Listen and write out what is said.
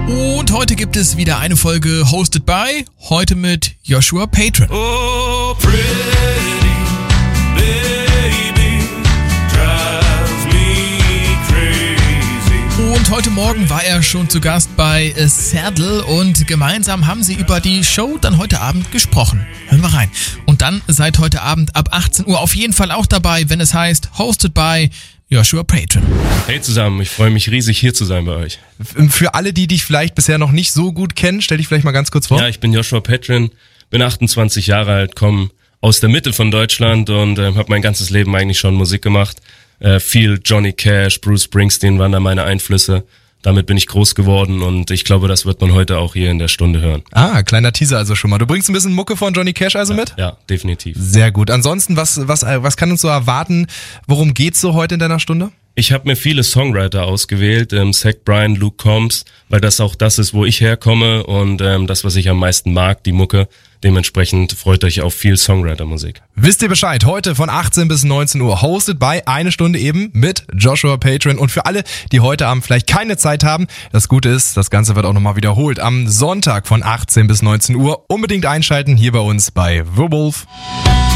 Und heute gibt es wieder eine Folge Hosted by, heute mit Joshua Patron. Oh, pretty baby, drives me crazy. Und heute Morgen war er schon zu Gast bei Saddle und gemeinsam haben sie über die Show dann heute Abend gesprochen. Hören wir rein. Und dann seid heute Abend ab 18 Uhr auf jeden Fall auch dabei, wenn es heißt Hosted by Joshua Patron. Hey zusammen, ich freue mich riesig hier zu sein bei euch. Für alle, die dich vielleicht bisher noch nicht so gut kennen, stell dich vielleicht mal ganz kurz vor. Ja, ich bin Joshua Patron, bin 28 Jahre alt, komme aus der Mitte von Deutschland und habe mein ganzes Leben eigentlich schon Musik gemacht. Viel Johnny Cash, Bruce Springsteen waren da meine Einflüsse. Damit bin ich groß geworden und ich glaube, das wird man heute auch hier in der Stunde hören. Ah, kleiner Teaser also schon mal. Du bringst ein bisschen Mucke von Johnny Cash also mit? Ja, definitiv. Sehr gut. Ansonsten, was kann uns so erwarten? Worum geht's so heute in deiner Stunde? Ich habe mir viele Songwriter ausgewählt, Zach Bryan, Luke Combs, weil das auch das ist, wo ich herkomme und das, was ich am meisten mag, die Mucke. Dementsprechend freut euch auf viel Songwriter-Musik. Wisst ihr Bescheid? Heute von 18 bis 19 Uhr hosted by eine Stunde eben mit Joshua Patron. Und für alle, die heute Abend vielleicht keine Zeit haben, das Gute ist, das Ganze wird auch nochmal wiederholt. Am Sonntag von 18 bis 19 Uhr unbedingt einschalten hier bei uns bei The Wolf.